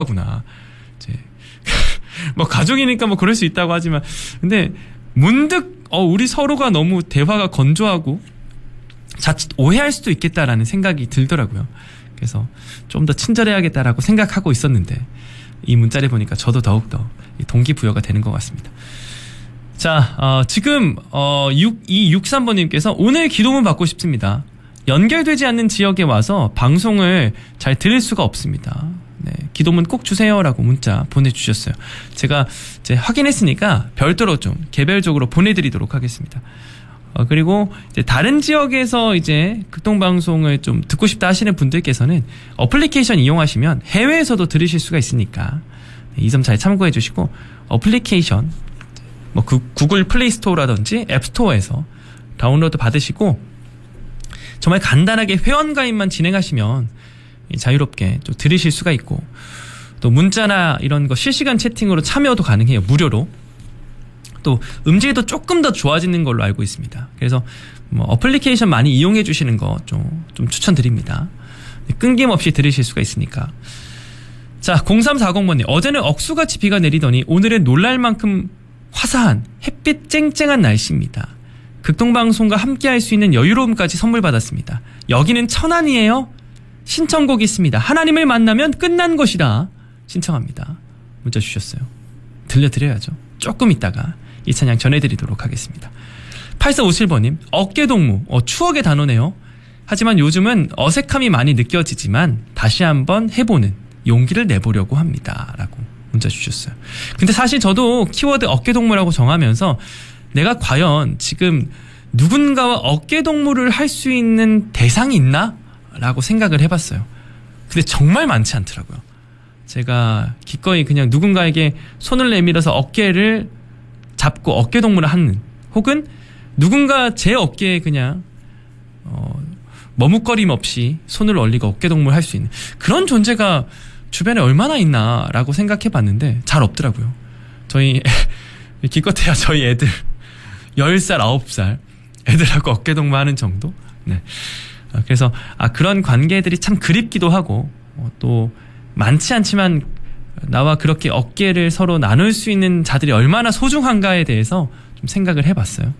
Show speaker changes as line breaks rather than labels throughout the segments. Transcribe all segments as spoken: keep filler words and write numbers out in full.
구나. 이제 뭐 가족이니까 뭐 그럴 수 있다고 하지만 근데 문득 어 우리 서로가 너무 대화가 건조하고 자칫 오해할 수도 있겠다라는 생각이 들더라고요. 그래서 좀 더 친절해야겠다라고 생각하고 있었는데 이 문자를 보니까 저도 더욱더 동기부여가 되는 것 같습니다. 자, 어, 지금 어, 육이육삼 번님께서 오늘 기도문 받고 싶습니다. 연결되지 않는 지역에 와서 방송을 잘 들을 수가 없습니다. 네, 기도문 꼭 주세요라고 문자 보내주셨어요. 제가 이제 확인했으니까 별도로 좀 개별적으로 보내드리도록 하겠습니다. 어, 그리고 이제 다른 지역에서 이제 극동방송을 좀 듣고 싶다 하시는 분들께서는 어플리케이션 이용하시면 해외에서도 들으실 수가 있으니까 이 점 잘 참고해 주시고 어플리케이션 뭐 그 구글 플레이 스토어라든지 앱 스토어에서 다운로드 받으시고 정말 간단하게 회원 가입만 진행하시면 자유롭게 좀 들으실 수가 있고 또 문자나 이런 거 실시간 채팅으로 참여도 가능해요. 무료로. 또 음질도 조금 더 좋아지는 걸로 알고 있습니다. 그래서 뭐 어플리케이션 많이 이용해 주시는 거 좀 좀 추천드립니다. 끊김없이 들으실 수가 있으니까. 자, 공삼사공 번님. 어제는 억수같이 비가 내리더니 오늘은 놀랄 만큼 화사한 햇빛 쨍쨍한 날씨입니다. 극동방송과 함께할 수 있는 여유로움까지 선물 받았습니다. 여기는 천안이에요. 신청곡 있습니다. 하나님을 만나면 끝난 것이다. 신청합니다. 문자 주셨어요. 들려드려야죠. 조금 있다가 이 찬양 전해드리도록 하겠습니다. 팔사오칠 번님. 어깨동무. 어, 추억의 단어네요. 하지만 요즘은 어색함이 많이 느껴지지만 다시 한번 해보는 용기를 내보려고 합니다. 라고 문자 주셨어요. 근데 사실 저도 키워드 어깨동무라고 정하면서 내가 과연 지금 누군가와 어깨동무를 할 수 있는 대상이 있나? 라고 생각을 해봤어요. 근데 정말 많지 않더라고요. 제가 기꺼이 그냥 누군가에게 손을 내밀어서 어깨를 잡고 어깨동무를 하는 혹은 누군가 제 어깨에 그냥 어, 머뭇거림 없이 손을 올리고 어깨동무를 할 수 있는 그런 존재가 주변에 얼마나 있나라고 생각해봤는데 잘 없더라고요. 저희 기껏해야 저희 애들 열 살, 아홉 살 애들하고 어깨동무하는 정도? 네. 그래서 아 그런 관계들이 참 그립기도 하고 어, 또 많지 않지만 나와 그렇게 어깨를 서로 나눌 수 있는 자들이 얼마나 소중한가에 대해서 좀 생각을 해봤어요.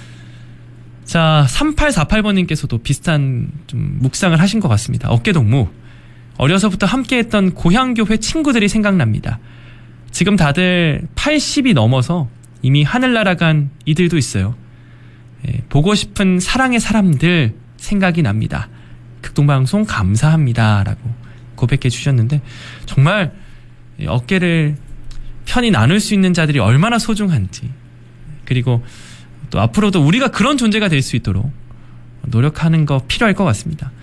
자, 삼팔사팔 번님께서도 비슷한 좀 묵상을 하신 것 같습니다. 어깨동무. 어려서부터 함께했던 고향교회 친구들이 생각납니다. 지금 다들 팔십이 넘어서 이미 하늘 날아간 이들도 있어요. 예, 보고 싶은 사랑의 사람들 생각이 납니다. 극동방송 감사합니다. 라고 고백해 주셨는데 정말 어깨를 편히 나눌 수 있는 자들이 얼마나 소중한지 그리고 또 앞으로도 우리가 그런 존재가 될 수 있도록 노력하는 거 필요할 것 같습니다.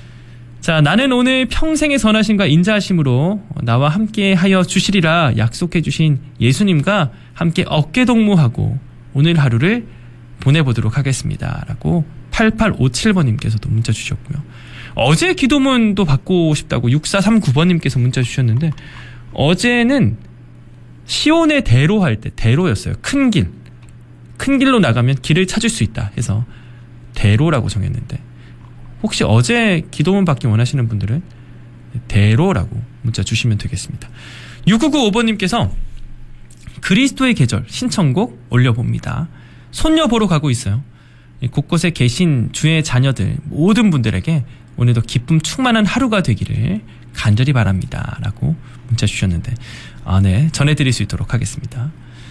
자, 나는 오늘 평생의 선하심과 인자하심으로 나와 함께 하여 주시리라 약속해 주신 예수님과 함께 어깨동무하고 오늘 하루를 보내보도록 하겠습니다. 라고 팔팔오칠 번님께서도 문자 주셨고요. 어제 기도문도 받고 싶다고 육사삼구 번님께서 문자 주셨는데 어제는 시온의 대로 할 때 대로였어요. 큰 길. 큰 길로 나가면 길을 찾을 수 있다 해서 대로라고 정했는데 혹시 어제 기도문 받기 원하시는 분들은 대로라고 문자 주시면 되겠습니다. 육구구오 번님께서 그리스도의 계절 신청곡 올려봅니다. 손녀 보러 가고 있어요. 곳곳에 계신 주의 자녀들 모든 분들에게 오늘도 기쁨 충만한 하루가 되기를 간절히 바랍니다. 라고 문자 주셨는데 아, 네, 전해드릴 수 있도록 하겠습니다.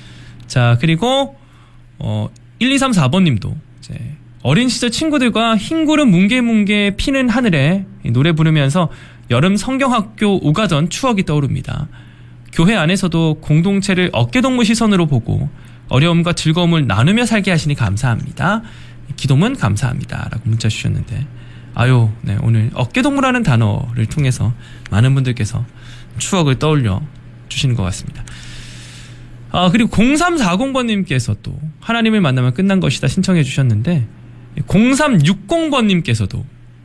자, 그리고 어, 일이삼사 번님도 이제 어린 시절 친구들과 흰구름 뭉게뭉게 피는 하늘에 노래 부르면서 여름 성경학교 오가던 추억이 떠오릅니다. 교회 안에서도 공동체를 어깨동무 시선으로 보고 어려움과 즐거움을 나누며 살게 하시니 감사합니다. 기도문 감사합니다. 라고 문자 주셨는데 아유, 네, 오늘 어깨동무라는 단어를 통해서 많은 분들께서 추억을 떠올려 주시는 것 같습니다. 아, 그리고 공삼사공 번님께서 또 하나님을 만나면 끝난 것이다 신청해 주셨는데 공삼육공 번님께서도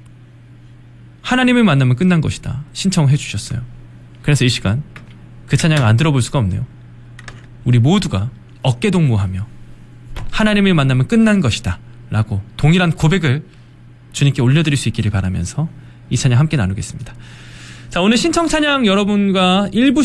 하나님을 만나면 끝난 것이다 신청해 주셨어요. 그래서 이 시간 그 찬양 안 들어볼 수가 없네요. 우리 모두가 어깨동무하며 하나님을 만나면 끝난 것이다 라고 동일한 고백을 주님께 올려드릴 수 있기를 바라면서 이 찬양 함께 나누겠습니다. 자, 오늘 신청 찬양 여러분과 일부